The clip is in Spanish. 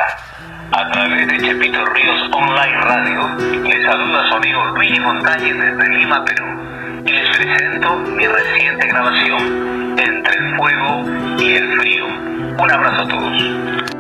A través de Chepito Ríos Online Radio, les saluda su amigo Luigi Montañez desde Lima, Perú. Y les presento mi reciente grabación, Entre el fuego y el frío. Un abrazo a todos.